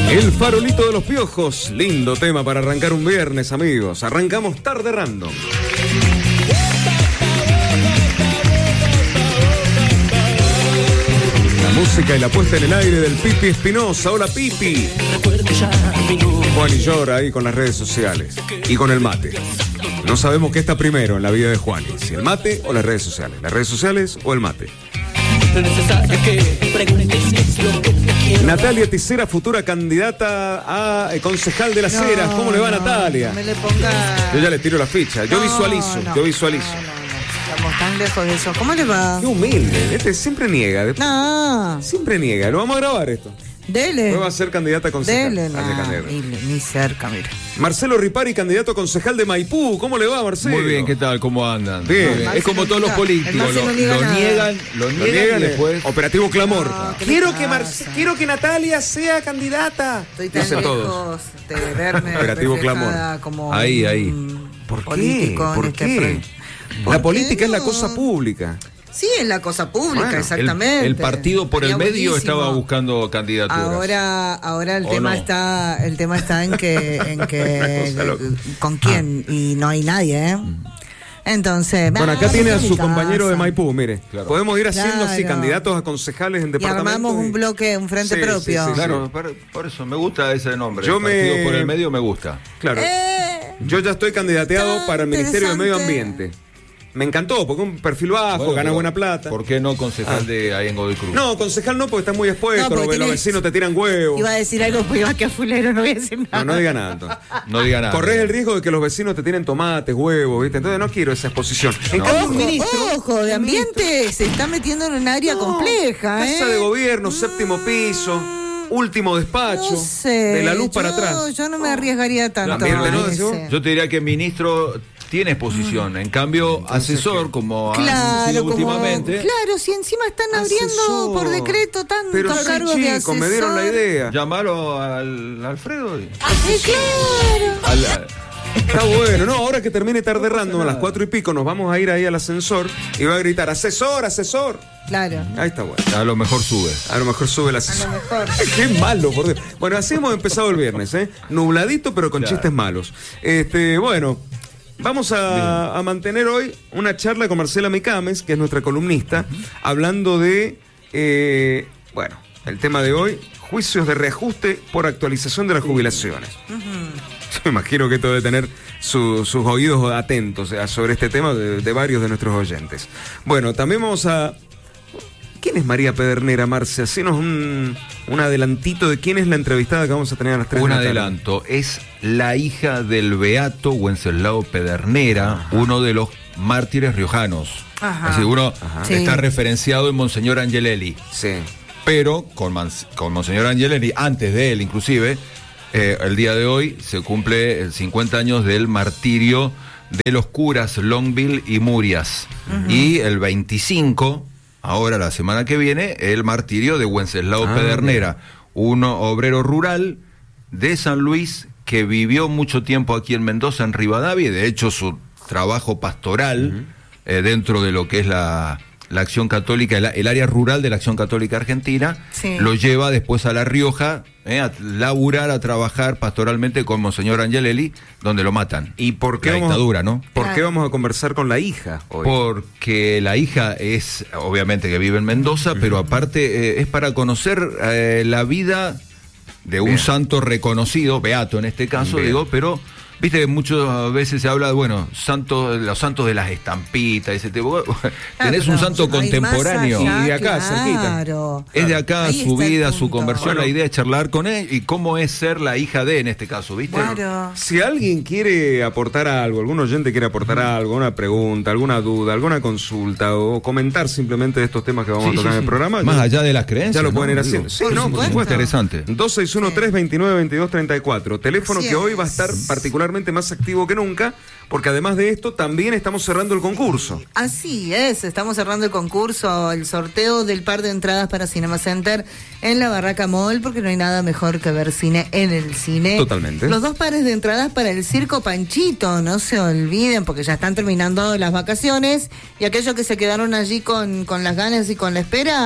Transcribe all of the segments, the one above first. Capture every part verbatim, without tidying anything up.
El farolito de los piojos, lindo tema para arrancar un viernes, amigos. Arrancamos tarde random. La música y la puesta en el aire del Pipi Espinosa. Hola, Pipi. Juan y llora ahí con las redes sociales y con el mate. No sabemos qué está primero en la vida de Juan, si el mate o las redes sociales. Las redes sociales o el mate. Natalia Ticera, futura candidata a eh, concejal de las No, Heras. ¿Cómo le va, no, Natalia? No me le ponga... Yo ya le tiro la ficha. Yo No, visualizo, no, yo visualizo. No, no, no. Estamos tan lejos de eso. ¿Cómo le va? Qué humilde. Este siempre niega. de- No, Siempre niega. Lo vamos a grabar esto. dele. No va a ser candidata a concejal. Dele, a no, candidata. ni, ni cerca, mira. Marcelo Ripari, candidato a concejal de Maipú. ¿Cómo le va, Marcelo? Muy bien, ¿qué tal? ¿Cómo andan? Bien. Muy bien. Marcelo Es como todos los niega- políticos, el Marcelo lo, niega lo nada. niegan, lo Lo niegan niegan, y después... Operativo Clamor. No, ¿qué le quiero, que pasa? Marce- quiero que Natalia sea candidata. Estoy tan Dice lejos todos. de verme Operativo reflejada Clamor. como Ahí, un ahí. ¿Por qué? político en ¿Por este qué? pre- ¿Por La qué política es la no? cosa pública. Sí, es la cosa pública, Bueno, el- exactamente. El, el partido por el Sería medio buenísimo. estaba buscando candidaturas. Ahora, ahora el ¿O tema no? está, el tema está en que, en que Cosa loca. con quién y no hay nadie, ¿eh? Entonces, Bueno, acá vamos tiene a mi su casa. compañero de Maipú, mire. Claro. Podemos ir haciendo así Claro. candidatos a concejales en Y departamentos. armamos y- un bloque, un frente Sí, propio. sí, sí, Claro, por, por eso me gusta ese nombre. Yo el partido me- por el medio me gusta. Claro. Eh, Yo ya estoy candidateado Está para el Ministerio de Medio interesante. Ambiente. Me encantó, porque un perfil bajo, Bueno, gana pero buena plata. ¿Por qué no concejal Ah. de ahí en Godoy Cruz? No, concejal no, porque está muy expuesto, No, porque los, los tiene- vecinos te tiran huevos. iba a decir algo, pues iba a que fulero, no voy a decir nada. No, no diga nada. entonces. No diga nada. Corres el riesgo de que los vecinos te tiren tomates, huevos, ¿viste? Entonces no quiero esa exposición. En No. cambio, Ojo, un ministro. ojo, de ambiente se está metiendo en un área No, compleja, ¿eh? Casa de gobierno, séptimo piso, último despacho, No sé, de la luz yo, para atrás. Yo no me arriesgaría tanto. Ambiente, ¿no? a Decís vos. ese. Yo te diría que ministro tiene exposición. En cambio, asesor, como ha sido Claro, como, últimamente, claro, si encima están abriendo Asesor. por decreto tantos Pero sí, cargos de chicos, asesor. me dieron la idea. llamaron al Alfredo y... Eh, claro. al- Está bueno, no, ahora que termine tarde random a las cuatro y pico nos vamos a ir ahí al ascensor y va a gritar, asesor, asesor. Claro. Ahí está bueno. a lo mejor sube. A lo mejor sube el A asesor. lo mejor. Qué malo, por Dios. Bueno, así hemos empezado el viernes, ¿eh? Nubladito, pero con Claro. chistes malos. Este, bueno, vamos a, a mantener hoy una charla con Marcela Micames, que es nuestra columnista, hablando de, eh, bueno, el tema de hoy, juicios de reajuste por actualización de las jubilaciones. Yo me imagino que esto debe tener su- sus oídos atentos eh, sobre este tema de, de varios de nuestros oyentes. Bueno, también vamos a... ¿Quién es María Pedernera, Marcia? Hacenos un, un adelantito de quién es la entrevistada que vamos a tener a las tres Un de la tarde. adelanto, es la hija del beato Wenceslao Pedernera, uno de los mártires riojanos. Ajá. Así uno Ajá. Sí. está referenciado en Monseñor Angelelli, Sí. pero con, Mans- con Monseñor Angelelli, antes de él inclusive, eh, el día de hoy se cumple el cincuenta años del martirio de los curas Longville y Murias. Y el veinticinco, ahora la semana que viene, el martirio de Wenceslao Ah, Pedernera, un obrero rural de San Luis que vivió mucho tiempo aquí en Mendoza, en Rivadavia, y de hecho su trabajo pastoral eh, dentro de lo que es la, la Acción Católica, el, el área rural de la Acción Católica Argentina, Sí. lo lleva después a La Rioja eh, a laburar, a trabajar pastoralmente con Monseñor Angelelli, donde lo matan. ¿Y por qué La vamos, dictadura, ¿no? ¿Por qué Claro. vamos a conversar con la hija hoy? Porque la hija es, obviamente, que vive en Mendoza, pero aparte eh, es para conocer eh, la vida de un Bien. santo reconocido, beato en este caso, Bien. digo, pero viste que muchas veces se habla, bueno, santos, los santos de las estampitas, ese tipo. Tenés Claro, un santo pero hay más contemporáneo. allá, Y de acá, claro. Es de acá Ahí su está el vida, su punto. conversión, Bueno. la idea es charlar con él y cómo es ser la hija de, en este caso, ¿viste? Claro. Si alguien quiere aportar algo, algún oyente quiere aportar algo, una pregunta, alguna duda, alguna consulta o comentar simplemente de estos temas que vamos Sí, a tocar sí, en el sí. programa, Más ya- allá de las creencias. ya lo ¿no? pueden ir Digo, haciendo. Sí, Por no, supuesto. por supuesto. Interesante. dos seis uno, tres dos nueve, veintidós treinta y cuatro. Teléfono Así que hoy es. va a estar particularmente más activo que nunca, porque además de esto también estamos cerrando el concurso. Así es, estamos cerrando el concurso, el sorteo del par de entradas para Cinema Center en la Barraca Mall, porque no hay nada mejor que ver cine en el cine. Totalmente. Los dos pares de entradas para el Circo Panchito, no se olviden, porque ya están terminando las vacaciones, y aquellos que se quedaron allí con, con las ganas y con la espera,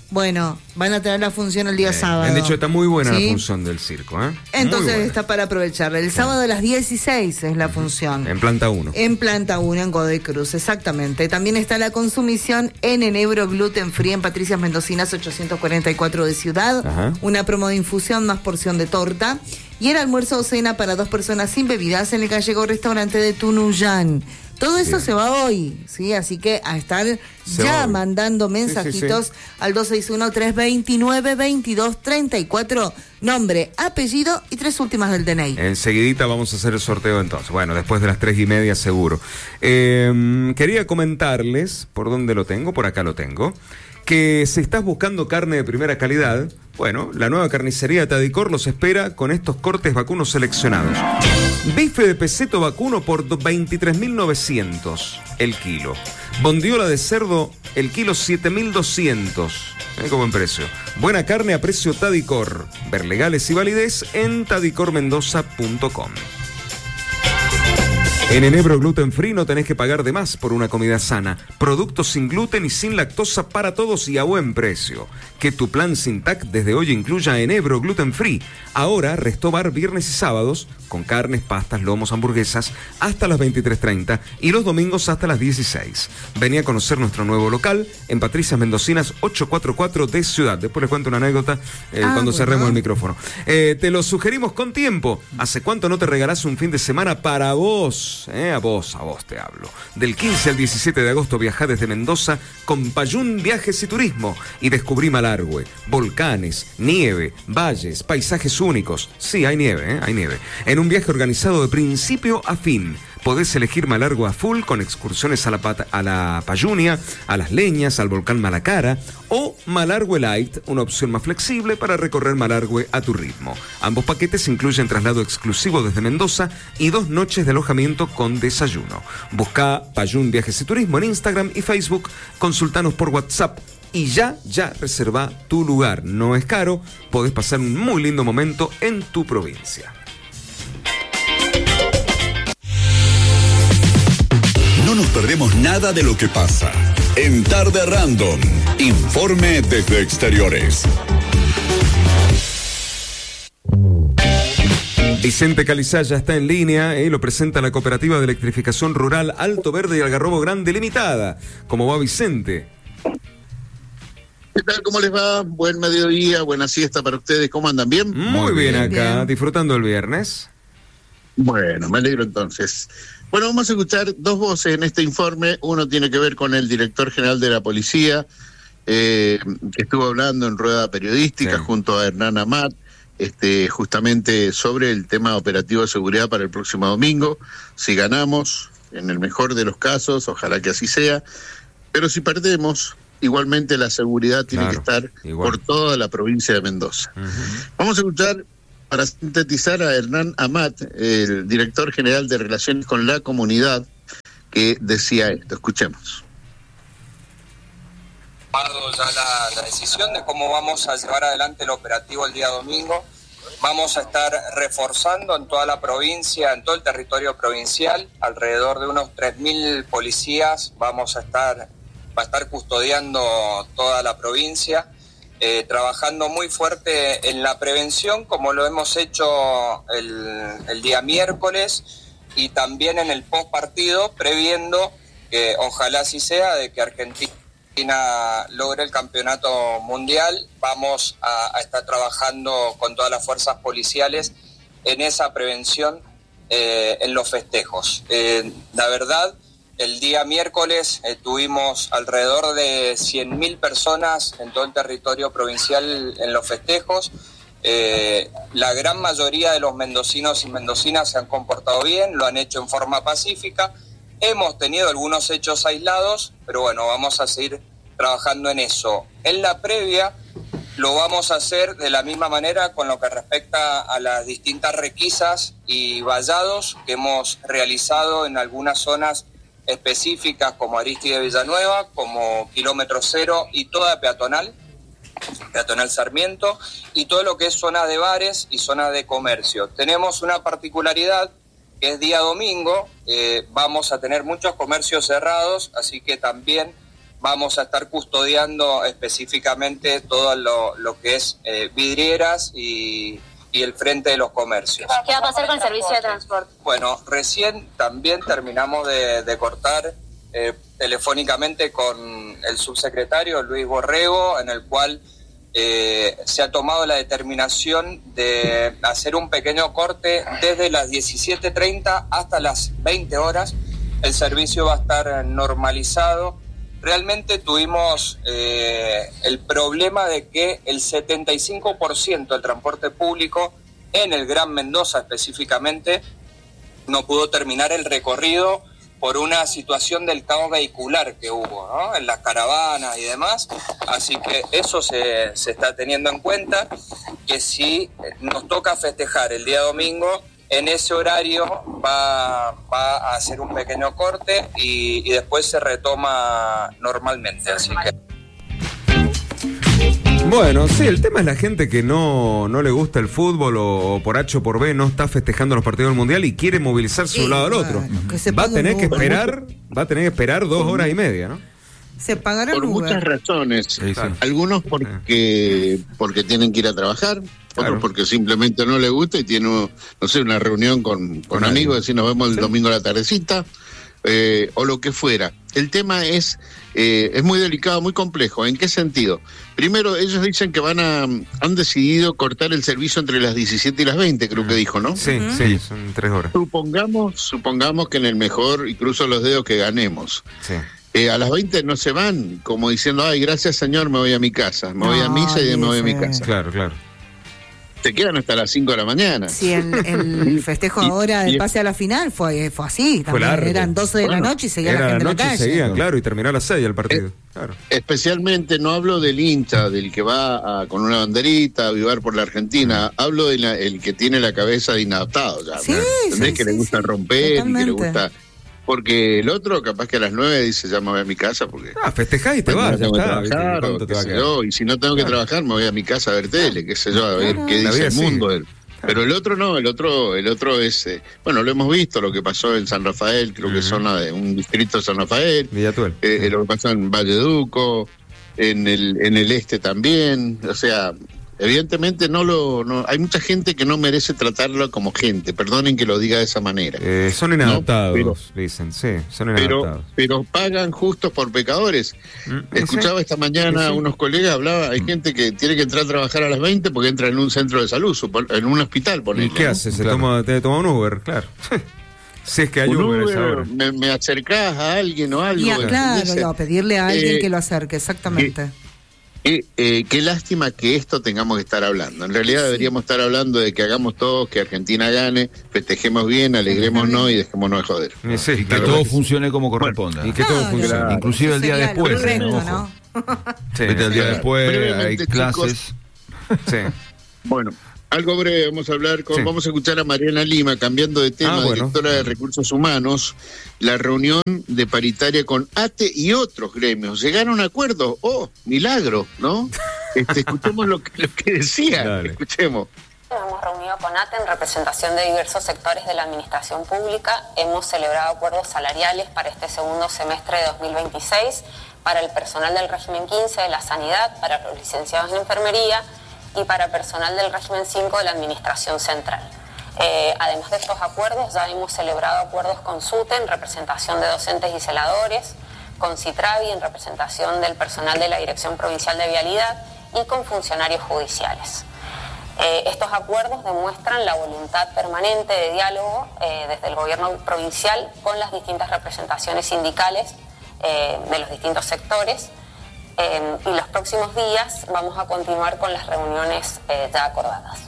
Bueno, van a tener la función el día Eh, sábado. Me han dicho que está muy buena ¿Sí? la función del circo, ¿eh? Entonces Muy está para aprovechar. El sábado a las dieciséis es la función. buena. En planta uno. En planta uno, en Godoy Cruz, exactamente. También está la consumición en Enebro Gluten Free en Patricias Mendocinas ochocientos cuarenta y cuatro de Ciudad. Ajá. Una promo de infusión más porción de torta. Y el almuerzo o cena para dos personas sin bebidas en el gallego restaurante de Tunuyán. Todo eso Bien. se va hoy, ¿sí? Así que a estar Se ya va hoy. mandando mensajitos Sí, sí, sí. al dos seis uno, tres dos nueve, veintidós treinta y cuatro, nombre, apellido y tres últimas del D N I. Enseguidita vamos a hacer el sorteo entonces. Bueno, después de las tres y media seguro. Eh, quería comentarles, ¿por dónde lo tengo? Por acá lo tengo. Que si estás buscando carne de primera calidad, bueno, la nueva carnicería Tadicor los espera con estos cortes vacunos seleccionados. Bife de peseto vacuno por veintitrés mil novecientos el kilo. Bondiola de cerdo el kilo siete mil doscientos. ¿Eh? Como en precio. Buena carne a precio Tadicor. Ver legales y validez en tadicor mendoza punto com. En Enebro Gluten Free no tenés que pagar de más por una comida sana. Productos sin gluten y sin lactosa para todos y a buen precio. Que tu plan sin T A C desde hoy incluya Enebro Gluten Free. Ahora, resto bar viernes y sábados con carnes, pastas, lomos, hamburguesas hasta las veintitrés treinta y los domingos hasta las dieciséis. Vení a conocer nuestro nuevo local en Patricias Mendocinas ochocientos cuarenta y cuatro de Ciudad. Después les cuento una anécdota eh, Ah, cuando bueno. cerremos el micrófono. Eh, te lo sugerimos con tiempo. ¿Hace cuánto no te regalás un fin de semana para vos? Eh, a vos, a vos te hablo. Del quince al diecisiete de agosto viajá desde Mendoza con Payún Viajes y Turismo y descubrí Malargüe, volcanes, nieve, valles, paisajes únicos. Sí, hay nieve, eh, hay nieve. En un viaje organizado de principio a fin. Podés elegir Malargüe a full con excursiones a la, pata, a la Payunia, a las Leñas, al volcán Malacara o Malargüe Light, una opción más flexible para recorrer Malargüe a tu ritmo. Ambos paquetes incluyen traslado exclusivo desde Mendoza y dos noches de alojamiento con desayuno. Busca Payún Viajes y Turismo en Instagram y Facebook, consultanos por WhatsApp y ya, ya reserva tu lugar. No es caro, podés pasar un muy lindo momento en tu provincia. No nos perdemos nada de lo que pasa. En Tarde Random, informe desde exteriores. Vicente Calizaya está en línea y eh, lo presenta la Cooperativa de Electrificación Rural Alto Verde y Algarrobo Grande Limitada. ¿Cómo va, Vicente? ¿Qué tal? ¿Cómo les va? Buen mediodía, buena siesta para ustedes. ¿Cómo andan? ¿Bien? Muy bien, bien, acá, bien. disfrutando el viernes. Bueno, me alegro entonces. Bueno, vamos a escuchar dos voces en este informe. Uno tiene que ver con el director general de la policía, eh, que estuvo hablando en rueda periodística Sí. junto a Hernán Amat, este, justamente sobre el tema operativo de seguridad para el próximo domingo. Si ganamos, en el mejor de los casos, ojalá que así sea, pero si perdemos, igualmente la seguridad tiene Claro, que estar igual. por toda la provincia de Mendoza. Uh-huh. Vamos a escuchar, para sintetizar, a Hernán Amat, el director general de Relaciones con la Comunidad, que decía esto. Escuchemos. Tomado ya la, la decisión de cómo vamos a llevar adelante el operativo el día domingo. Vamos a estar reforzando en toda la provincia, en todo el territorio provincial, alrededor de unos tres mil policías. Vamos a estar, va a estar custodiando toda la provincia. Eh, trabajando muy fuerte en la prevención, como lo hemos hecho el, el día miércoles, y también en el post partido, previendo que ojalá así sea, de que Argentina logre el campeonato mundial. Vamos a, a estar trabajando con todas las fuerzas policiales en esa prevención eh, en los festejos. Eh, la verdad, el día miércoles eh, tuvimos alrededor de cien mil personas en todo el territorio provincial en los festejos. Eh, la gran mayoría de los mendocinos y mendocinas se han comportado bien, lo han hecho en forma pacífica. Hemos tenido algunos hechos aislados, pero bueno, vamos a seguir trabajando en eso. En la previa lo vamos a hacer de la misma manera con lo que respecta a las distintas requisas y vallados que hemos realizado en algunas zonas específicas como Aristide Villanueva, como Kilómetro Cero y toda peatonal, peatonal Sarmiento, y todo lo que es zona de bares y zona de comercio. Tenemos una particularidad que es día domingo, eh, vamos a tener muchos comercios cerrados, así que también vamos a estar custodiando específicamente todo lo, lo que es eh, vidrieras y, y el frente de los comercios. ¿Qué va a pasar con el servicio de transporte? Bueno, recién también terminamos de, de cortar eh, telefónicamente con el subsecretario Luis Borrego, en el cual eh, se ha tomado la determinación de hacer un pequeño corte desde las diecisiete treinta hasta las veinte horas. El servicio va a estar normalizado. Realmente tuvimos eh, el problema de que el setenta y cinco por ciento del transporte público en el Gran Mendoza específicamente no pudo terminar el recorrido por una situación del caos vehicular que hubo, ¿no?, en las caravanas y demás. Así que eso se, se está teniendo en cuenta, que si nos toca festejar el día domingo, en ese horario va, va a hacer un pequeño corte y, y después se retoma normalmente. Así que... Bueno, sí, el tema es la gente que no, no le gusta el fútbol o, o por H o por B no está festejando los partidos del Mundial y quiere movilizarse de un lado al otro. Va a tener que esperar, va a tener que esperar dos horas y media, ¿no? Se pagará por Uber. muchas razones. Sí, sí. Algunos porque porque tienen que ir a trabajar, Claro. otros porque simplemente no les gusta y tiene, no sé, una reunión con, con amigos, decir nos vemos el Sí. domingo a la tardecita, eh, o lo que fuera. El tema es eh, es muy delicado, muy complejo. ¿En qué sentido? Primero, ellos dicen que van a han decidido cortar el servicio entre las diecisiete y las veinte, creo que dijo, ¿no? Sí, Ujú. sí, son tres horas. Supongamos, supongamos que en el mejor, y cruzo los dedos, que ganemos. Sí. Eh, a las veinte no se van como diciendo, ay, gracias señor, me voy a mi casa, me voy a No, misa y me voy a mi dice. casa. Claro, claro. Se quedan hasta las cinco de la mañana. Sí, el, el festejo Y- ahora del y- pase a la final fue, fue así. Fue También. largo. Eran doce de Bueno, la noche y seguía Era la la gente en noche la y calle. seguía, claro, y terminó a las seis el partido. Claro. Especialmente no hablo del hincha, del que va a- con una banderita a avivar por la Argentina, hablo del el que tiene la cabeza de inadaptado. Ya, Sí, ¿entendés? sí, que sí, le gusta sí. romper y que le Totalmente. gusta... Porque el otro capaz que a las nueve dice, ya me voy a mi casa porque... Ah, festejá y te mañana vas, ya tengo que está. ¿viste? trabajar, ¿Cuánto o te qué va a sé quedar? yo, y si no tengo que Claro. trabajar me voy a mi casa a ver tele, qué sé yo, a ver qué La dice vida el sigue. mundo. él. Pero el otro no, el otro el otro es, eh, bueno, lo hemos visto, lo que pasó en San Rafael, creo que Ujú. zona de un distrito de San Rafael, Villatuel. eh, eh, lo que pasó en Valleduco, en el en el este también, o sea, evidentemente no lo no, hay mucha gente que no merece tratarlo como gente, perdonen que lo diga de esa manera. Eh, son inadaptados, No, dicen, sí, son Pero, inadaptados. pero pagan justos por pecadores. Mm, Escuchaba sí. esta mañana Sí, a sí. unos colegas, hablaba, hay gente que tiene que entrar a trabajar a las veinte porque entra en un centro de salud, supon- en un hospital, ¿Y ponele, qué ¿no? hace? Se Claro. toma, te toma un Uber, claro. Si es que hay Un Uber, a esa Uber, hora. me, me acercás a alguien o algo. Y a- claro, ¿entendés? y a pedirle a alguien Eh, que lo acerque, exactamente. Eh, eh, qué lástima que esto tengamos que estar hablando. En realidad deberíamos estar hablando de que hagamos todos, que Argentina gane, festejémonos bien, alegrémonos y dejémonos de joder. Y sí, Y que claro todo que sí. funcione como corresponda. Y que todo Claro, funcione. Claro. Inclusive el día Sería lo después, correcto, ¿eh? ¿no? Sí, Vete el día sí. después, hay Brevemente, clases. sí. Bueno, algo breve, vamos a hablar con, Sí. vamos a escuchar a Mariana Lima, cambiando de tema, Ah, bueno. directora de Recursos Humanos, la reunión de paritaria con A T E y otros gremios. ¿Llegaron a acuerdos? ¡Oh, milagro! ¿No? Este, escuchemos lo que, lo que decía, Dale. escuchemos. Nos hemos reunido con A T E en representación de diversos sectores de la administración pública. Hemos celebrado acuerdos salariales para este segundo semestre de dos mil veintiséis, para el personal del régimen quince de la sanidad, para los licenciados en enfermería y para personal del régimen cinco de la administración central. Eh, además de estos acuerdos, ya hemos celebrado acuerdos con SUTE en representación de docentes y celadores, con CITRAVI en representación del personal de la Dirección Provincial de Vialidad y con funcionarios judiciales. Eh, estos acuerdos demuestran la voluntad permanente de diálogo eh, desde el gobierno provincial con las distintas representaciones sindicales eh, de los distintos sectores, eh, y los próximos días vamos a continuar con las reuniones eh, ya acordadas.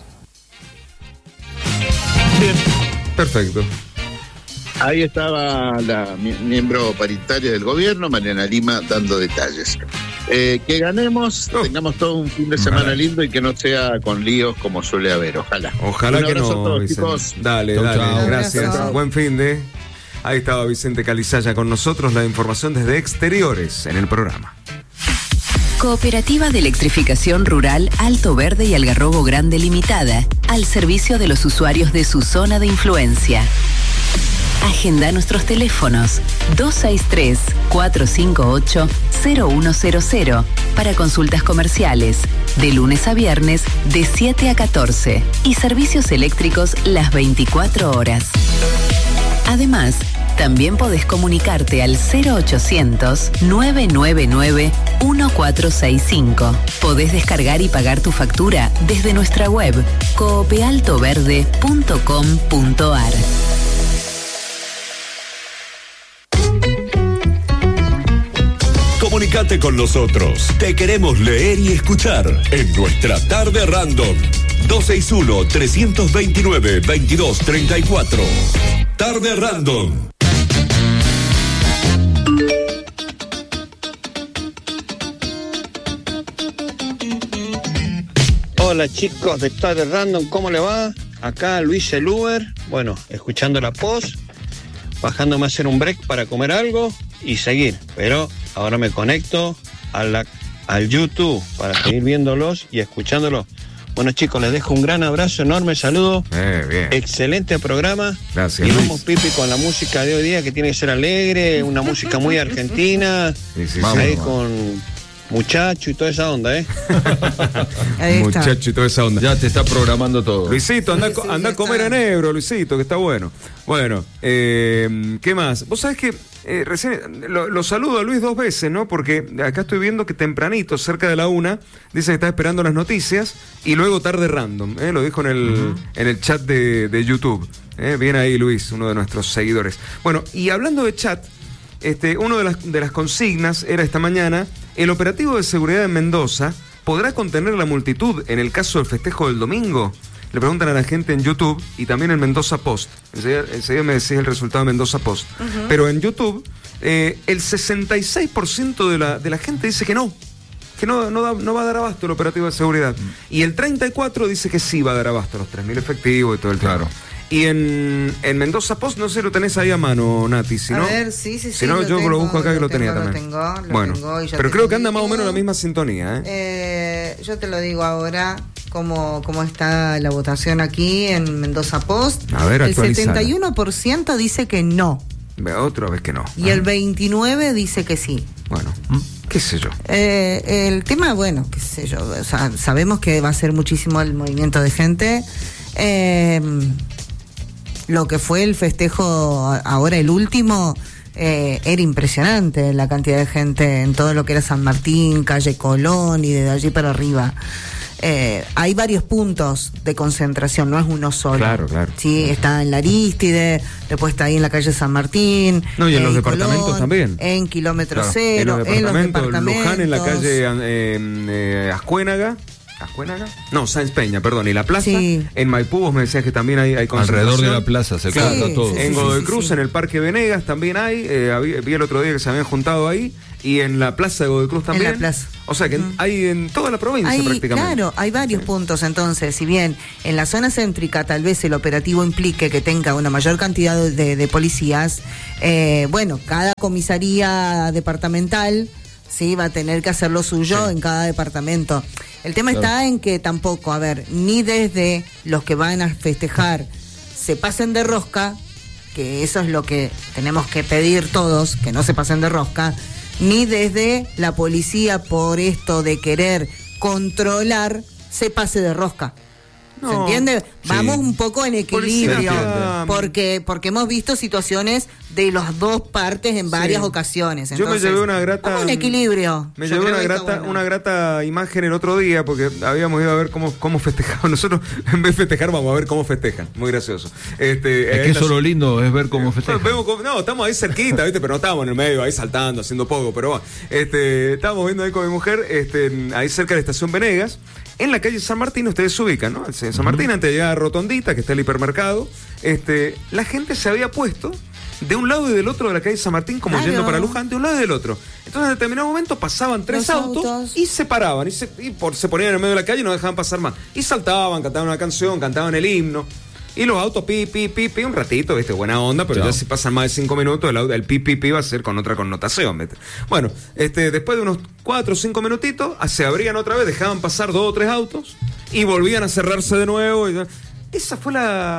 Perfecto. Ahí estaba la mi- miembro paritaria del gobierno, Mariana Lima, dando detalles. Eh, que ganemos, Oh. tengamos todo un fin de semana Ojalá. lindo y que no sea con líos como suele haber, ojalá. Ojalá Un que abrazo no, a todos, Vicente. chicos. Dale, Chau, dale, chau. gracias. Abrazo. Buen fin de. Ahí estaba Vicente Calizaya con nosotros, la información desde exteriores en el programa. Cooperativa de Electrificación Rural Alto Verde y Algarrobo Grande Limitada, al servicio de los usuarios de su zona de influencia. Agenda nuestros teléfonos dos seis tres, cuatro cinco ocho, cero uno cero cero para consultas comerciales, de lunes a viernes de siete a catorce y servicios eléctricos las veinticuatro horas. Además, también podés comunicarte al cero ochocientos, nueve nueve nueve, uno cuatro seis cinco. Podés descargar y pagar tu factura desde nuestra web coopealtoverde punto com punto ar. Comunicate con nosotros. Te queremos leer y escuchar en nuestra tarde random. dos seis uno, tres dos nueve, veintidós treinta y cuatro. Tarde random. Hola chicos de Tarde Random, ¿cómo le va? Acá Luis el Uber, bueno, escuchando la post, bajándome a hacer un break para comer algo y seguir, pero ahora me conecto a la, al YouTube para seguir viéndolos y escuchándolos. Bueno chicos, les dejo un gran abrazo, enorme saludo, eh, bien. Excelente programa. Gracias, y Luis. vamos Pipi con la música de hoy día que tiene que ser alegre, una música muy argentina, Sí, sí, vamos, sí. ahí con muchacho y toda esa onda, ¿eh? Muchacho y toda esa onda. Ya te está programando todo. Luisito, anda, Sí, sí, anda a comer está. en Ebro, Luisito, que está bueno. Bueno, eh, ¿qué más? Vos sabés que eh, recién lo, lo saludo a Luis dos veces, ¿no? Porque acá estoy viendo que tempranito, cerca de la una, dice que está esperando las noticias y luego tarde random, ¿eh? Lo dijo en el, uh-huh. en el chat de, de YouTube. ¿eh? Bien ahí, Luis, uno de nuestros seguidores. Bueno, y hablando de chat, este, una de las, de las consignas era esta mañana: el operativo de seguridad en Mendoza podrá contener la multitud en el caso del festejo del domingo. Le preguntan a la gente en YouTube y también en Mendoza Post. Enseguida, enseguida me decís el resultado de Mendoza Post. Uh-huh. Pero en YouTube, eh, el sesenta y seis por ciento de la, de la gente dice que no, que no, no, da, no va a dar abasto el operativo de seguridad. Uh-huh. Y el treinta y cuatro por ciento dice que sí va a dar abasto, los tres mil efectivos y todo el claro. tema. Y en, en Mendoza Post, no sé, lo tenés ahí a mano, Nati. Si a no, ver, sí, sí, sí. Si no, lo yo tengo, lo busco acá que lo, lo tenía tengo, también. Lo tengo, lo bueno, tengo y ya pero te creo que anda digo. más o menos la misma sintonía, ¿eh? Eh, yo te lo digo ahora, cómo, cómo está la votación aquí en Mendoza Post. A ver, el actualizala. setenta y uno por ciento dice que no. Otra vez que no. Y ah. el veintinueve por ciento dice que sí. Bueno, qué sé yo. Eh, el tema, bueno, qué sé yo. O sea, sabemos que va a ser muchísimo el movimiento de gente. Eh, lo que fue el festejo ahora, el último, eh, era impresionante la cantidad de gente en todo lo que era San Martín, calle Colón y de allí para arriba. Eh, hay varios puntos de concentración, no es uno solo. Claro, claro. Sí, claro. está en la Aristide, después está ahí en la calle San Martín. No, y en los Colón, departamentos también. En Kilómetro Claro. Cero, en los departamentos, en los departamentos. Luján, en la calle eh, eh, Ascuénaga. ¿Ascuénaga? No, Sáenz Peña, perdón. Y la plaza. Sí. En Maipú, vos me decías que también hay, hay alrededor de la plaza se Sí, carga todo. sí, En sí, Godoy sí, Cruz, sí. en el Parque Venegas también hay. Eh, había- vi el otro día que se habían juntado ahí. Y en la plaza de Godoy Cruz también. la plaza. O sea que Mm. hay en toda la provincia Hay, prácticamente. claro, hay varios Sí. puntos. Entonces, si bien en la zona céntrica tal vez el operativo implique que tenga una mayor cantidad de, de policías, eh, bueno, cada comisaría departamental sí va a tener que hacer lo suyo Sí. en cada departamento. El tema Claro. está en que tampoco, a ver, ni desde los que van a festejar se pasen de rosca, que eso es lo que tenemos que pedir todos, que no se pasen de rosca, ni desde la policía por esto de querer controlar se pase de rosca. ¿Se No, entiende? sí. Vamos un poco en equilibrio, Policía, porque porque hemos visto situaciones de las dos partes en varias Sí. ocasiones. Yo me Entonces, llevé una grata. vamos en equilibrio. Me Yo llevé creo una que está grata, bueno. una grata imagen el otro día porque habíamos ido a ver cómo, cómo festejaban. Nosotros, en vez de festejar, vamos a ver cómo festejan. Muy gracioso. Este, Es eh, que eso la- lo lindo es ver cómo festejan. Vemos cómo- no, estamos ahí cerquita, ¿viste? Pero no estábamos en el medio, ahí saltando, haciendo poco, pero bueno. Este, estábamos viendo ahí con mi mujer, este, ahí cerca de la estación Venegas, en la calle San Martín, ustedes se ubican, ¿no? En San Martín, antes de llegar a Rotondita, que está el hipermercado, este, la gente se había puesto de un lado y del otro de la calle San Martín, como Claro. yendo para Luján, de un lado y del otro. Entonces, en determinado momento pasaban tres Los autos, autos. y se paraban, y, se, y por, se ponían en el medio de la calle y no dejaban pasar más. Y saltaban, cantaban una canción, cantaban el himno. Y los autos, pi, pi, pi, pi, un ratito, ¿viste? Buena onda, pero Chao. ya si pasan más de cinco minutos, el, auto- el pi, pi, pi va a ser con otra connotación, ¿viste? Bueno, este, después de unos cuatro o cinco minutitos, ah, se abrían otra vez, dejaban pasar dos o tres autos y volvían a cerrarse de nuevo. Y, esa fue la,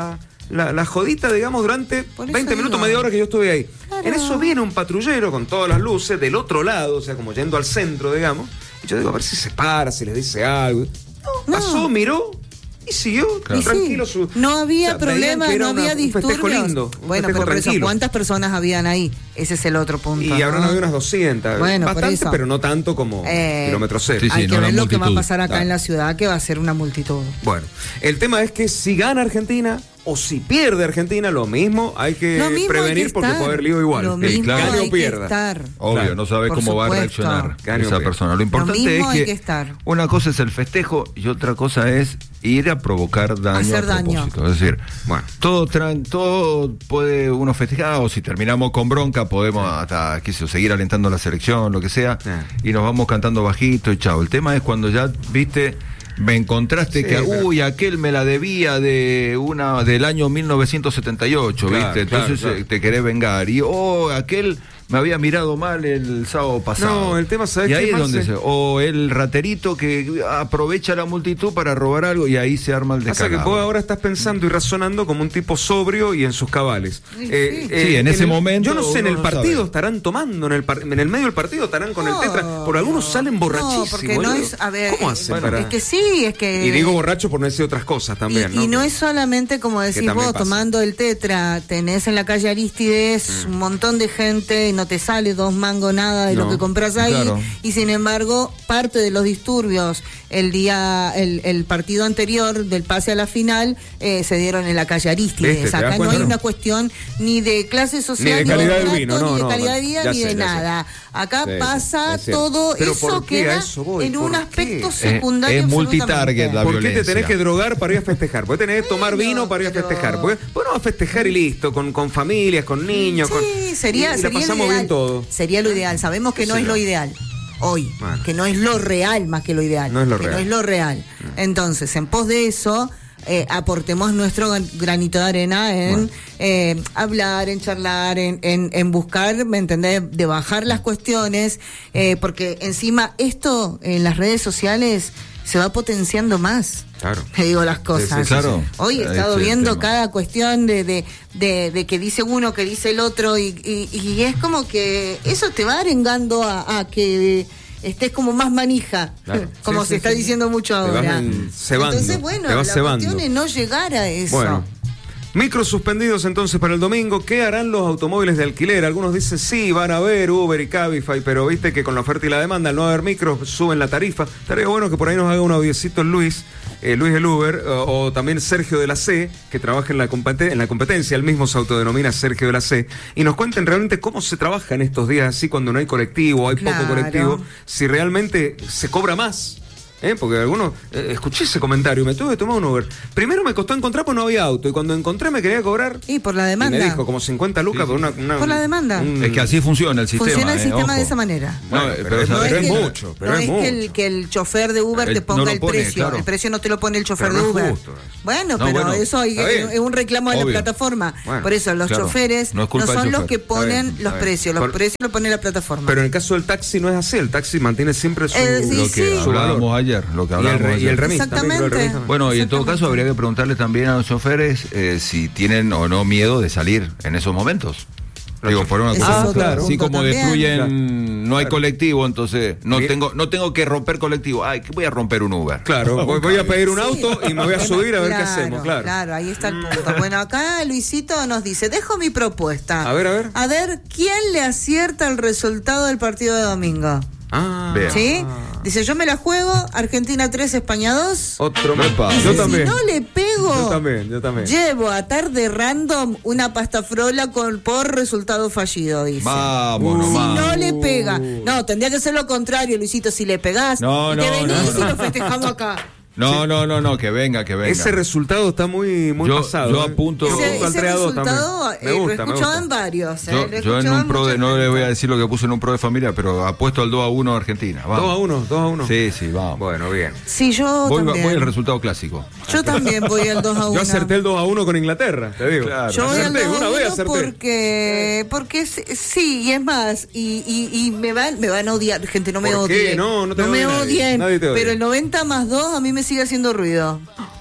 la, la jodita, digamos, durante veinte minutos, media hora que yo estuve ahí. Claro. En eso viene un patrullero con todas las luces del otro lado, o sea, como yendo al centro, digamos. Y yo digo, a ver si se para, si les dice algo. No, pasó, miró y siguió, claro. tranquilo. Sí. Su, no había o sea, problema, no había una, disturbios. Un festejo lindo. Un bueno, festejo pero por tranquilo. eso, ¿cuántas personas habían ahí? Ese es el otro punto. Y ¿no? habrán habido unas doscientas. Bueno, bastante, pero no tanto como eh, kilómetro cero. Sí, sí, hay que no ver lo que va a pasar acá claro. en la ciudad, que va a ser una multitud. Bueno, el tema es que si gana Argentina o si pierde Argentina, lo mismo hay que mismo prevenir hay que porque puede haber lío igual. Lo mismo gane hay o pierda. Que estar. Obvio, claro. no sabes Por cómo supuesto. va a reaccionar gane esa persona. Lo importante lo es que, que estar. una cosa es el festejo y otra cosa es ir a provocar daño Hacer a propósito. Daño. Es decir, bueno, todo, tran, todo puede uno festejar, o si terminamos con bronca podemos hasta qué sé yo, seguir alentando a la selección, lo que sea, yeah. y nos vamos cantando bajito y chao. El tema es cuando ya, viste, me encontraste sí, que, claro. uy, aquel me la debía de una del año mil novecientos setenta y ocho, claro, viste, entonces claro, claro. te querés vengar, y oh, aquel me había mirado mal el sábado pasado. No, el tema, ¿sabes y ahí qué es pasa? donde se, o el raterito que aprovecha la multitud para robar algo y ahí se arma el descarado. Pasa que vos ahora estás pensando y razonando como un tipo sobrio y en sus cabales. Sí, eh, sí. Eh, sí en, en ese el, momento. Yo no sé, en el no partido sabe. estarán tomando, en el, par, en el medio del partido estarán con no, el tetra. Por algunos no, salen borrachísimos. No, porque no es, a ver, ¿cómo hacen bueno, para...? Es que sí, es que... Y digo borracho por no decir otras cosas también, y, ¿no? Y no es solamente como decís vos, pasa. tomando el tetra, tenés en la calle Aristides mm. un montón de gente y no te sale dos mango nada de no, lo que compras ahí, claro. y sin embargo parte de los disturbios el día el, el partido anterior del pase a la final eh, se dieron en la calle Aristides. Este, acá no hay una cuestión ni de clase social, ni de calidad del vino, ni no, de no, calidad de vida, ni sé, de nada. Acá sí, pasa todo eso queda eso voy, en un aspecto qué? secundario. Es, es multitarget la ¿Por violencia? ¿Por qué te tenés que drogar para ir a festejar? ¿Por qué tenés que tomar bueno, vino para ir a festejar? ¿Por qué no a festejar y listo? Con, con familias, con niños. Sí, con, sería, y, y sería la pasamos ideal. bien todo. Sería lo ideal. Sabemos que no es lo ideal hoy, bueno. que no es lo real más que lo ideal. No es lo que real. No es lo real. Entonces, en pos de eso, eh, aportemos nuestro granito de arena en bueno. eh, hablar, en charlar, en, en, en buscar, ¿me entendés? De bajar las cuestiones, eh, porque encima esto en las redes sociales se va potenciando más. Claro. Te digo las cosas. Sí, sí, claro. Hoy he estado sí, viendo cada cuestión de, de, de, de que dice uno, que dice el otro, y, y, y es como que eso te va arengando a, a que estés como más manija, claro. como sí, se sí, está sí. diciendo mucho ahora. Entonces, bueno, la cebando. cuestión es no llegar a eso. Bueno. Micros suspendidos entonces para el domingo. ¿Qué harán los automóviles de alquiler? Algunos dicen sí, van a haber Uber y Cabify, pero viste que con la oferta y la demanda, al no haber micros, suben la tarifa. Estaría bueno que por ahí nos haga un audiocito Luis, eh, Luis del Uber, o, o también Sergio de la C, que trabaja en la, competen- en la competencia, él mismo se autodenomina Sergio de la C, y nos cuenten realmente cómo se trabaja en estos días así cuando no hay colectivo, hay claro. poco colectivo, si realmente se cobra más. ¿Eh? Porque algunos, eh, escuché ese comentario, me tuve que tomar un Uber. Primero me costó encontrar porque no había auto, y cuando encontré me quería cobrar. Y por la demanda. Y me dijo como cincuenta lucas sí, sí. por una, una. Por la demanda. Un, es que así funciona el sistema. Funciona el eh, sistema ojo. de esa manera. Bueno, no, pero, pero, pero, no pero es, es que, mucho. Pero no es, es mucho. que el, que el chofer de Uber el, te ponga no el pone, precio. Claro. El precio no te lo pone el chofer pero de no Uber. Es justo. Bueno, no, pero bueno, eso hay, es un reclamo de Obvio. la plataforma. Bueno, por eso los claro. choferes no, no son los que ponen los precios. Los precios los pone la plataforma. Pero en el caso del taxi no es así. El taxi mantiene siempre su. Eh, sí, lo que sí. hablábamos ayer. Lo que hablábamos y el, ayer. Y el remis. Exactamente. Bueno, y en todo caso habría que preguntarle también a los choferes eh, si tienen o no miedo de salir en esos momentos. Digo, por una cosa, ah, claro. así como también. destruyen, claro. no hay claro. colectivo, entonces no ¿Sí? tengo no tengo que romper colectivo. Ay, que voy a romper un Uber. Claro, voy, voy a pedir un auto sí. y me voy a subir a ver claro, qué hacemos, claro. Claro, ahí está el punto. Bueno, acá Luisito nos dice, dejo mi propuesta. A ver, a ver. A ver, ¿quién le acierta el resultado del partido de domingo? Ah, ¿sí? Dice, yo me la juego, Argentina tres, España dos. Otro más. Dice, Yo también. Si no le pego, yo también, yo también. llevo a tarde random una pasta frola con, por resultado fallido, dice. Vamos, uh, Si nomás. no le pega. No, tendría que ser lo contrario, Luisito. Si le pegás, no, y no, te venís no, no. y lo festejamos acá. No, sí. no, no, no, que venga, que venga. Ese resultado está muy, muy yo, pasado. Yo ¿eh? apunto. Ese, yo, ese resultado eh, me gusta, lo he escuchado en varios. Eh, yo, lo he yo en escuchado un pro de, no le voy a decir lo que puse en un pro de familia, pero apuesto al dos a uno a Argentina. Vamos. dos a uno, dos a uno. Sí, sí, vamos. Bueno, bien. Sí, yo voy, también. voy al resultado clásico. Yo también voy al dos a uno. Yo acerté el dos a uno con Inglaterra, te digo. Claro. Yo voy al acerté, dos a una vez uno acerté. porque, porque sí, y es más, y, y, y me, van, me van a odiar, gente, no me ¿Por qué? odien. No, no te no me nadie. odien, Nadie te odia. pero el noventa más dos a mí me sigue haciendo ruido.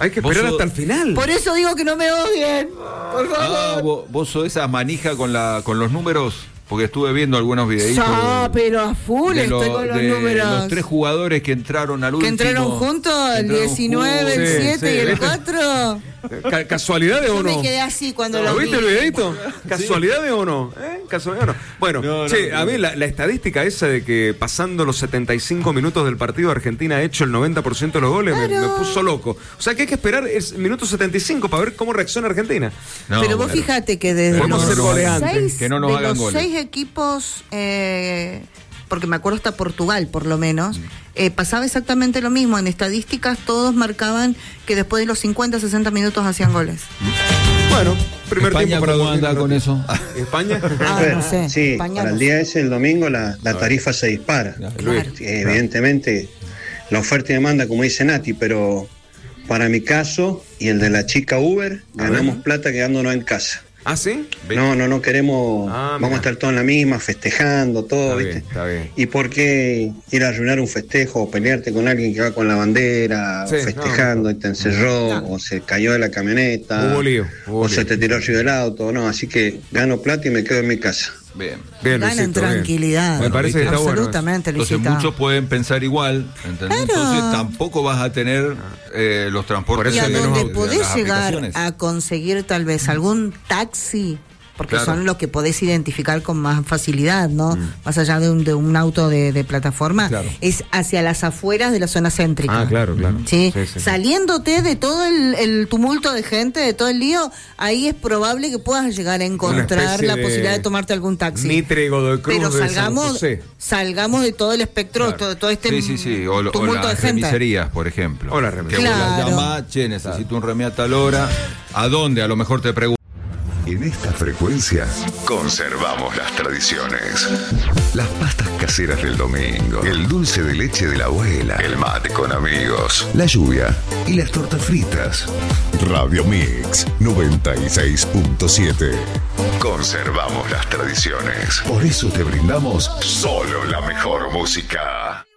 Hay que esperar sos... hasta el final. Por eso digo que no me odien. Por favor. Ah, vos, vos sos esa manija con, la, con los números. Porque estuve viendo algunos videitos. Ah, pero a full de estoy lo, con los de números. Los tres jugadores que entraron al que último. entraron juntos, el diecinueve, el siete sí, y el sí. cuatro. Ca- ¿Casualidad Yo o no? me quedé así cuando ¿Lo lo viste vi. el videito? ¿Casualidad o no? ¿Eh? ¿Casualidad o no? Bueno, No, no, che, no, a mí no. la, la estadística esa de que pasando los setenta y cinco minutos del partido Argentina ha hecho el noventa por ciento de los goles me, Claro. me puso loco. O sea que hay que esperar el minuto setenta y cinco para ver cómo reacciona Argentina. No, Pero vos bueno. fíjate que desde Podemos los ser goleantes, seis, que no nos de hagan los goles. seis equipos, eh, porque me acuerdo hasta Portugal por lo menos, eh, pasaba exactamente lo mismo. En estadísticas todos marcaban que después de los cincuenta, sesenta minutos hacían goles. Bueno, primer España, tiempo para ¿cómo dormir anda un con ratito. eso? ¿España? Ah, no sé. Sí, España para no el sé. día ese, el domingo, la, la tarifa se dispara. Claro. Sí, evidentemente, la oferta y demanda, como dice Nati, pero para mi caso y el de la chica Uber, ganamos plata quedándonos en casa. ¿Ah, sí? No, no, no queremos, Ah, vamos mira. a estar todos en la misma, festejando, todo, Está ¿viste? bien, está bien. ¿Y por qué ir a arruinar un festejo o pelearte con alguien que va con la bandera, Sí, festejando no, y te encerró, No. o se cayó de la camioneta, Hubo lío, hubo o lío. se te tiró arriba del auto? No, así que gano plata y me quedo en mi casa. Bien. Bien, Ganan Luisito, bien. tranquilidad. Me parece que está bueno. Absolutamente, Entonces Luisita. muchos pueden pensar igual, ¿entendés? Claro. Entonces tampoco vas a tener eh, los transportes Por Y eso a hay de menos donde de autos. podés las llegar aplicaciones. a conseguir tal vez algún taxi, porque Claro. son los que podés identificar con más facilidad, ¿no? Más allá de un, de un auto de, de plataforma, Claro. es hacia las afueras de la zona céntrica. Ah, claro, claro. ¿Sí? Sí, sí. Saliéndote de todo el, el tumulto de gente, de todo el lío, ahí es probable que puedas llegar a encontrar especie la de posibilidad de tomarte algún taxi. Mitre, Godoy Cruz, Pero de San salgamos, José. salgamos de todo el espectro, Claro. todo, todo este sí, sí, sí. O, lo- o tumulto de las gente. remiserías, por ejemplo. O las Que remiserías. vos las Claro. llamás, che, necesito un remis a tal hora. ¿A dónde? A lo mejor te pregunto. En esta frecuencia conservamos las tradiciones. Las pastas caseras del domingo, el dulce de leche de la abuela, el mate con amigos, la lluvia y las tortas fritas. Radio Mix noventa y seis punto siete. Conservamos las tradiciones. Por eso te brindamos solo la mejor música.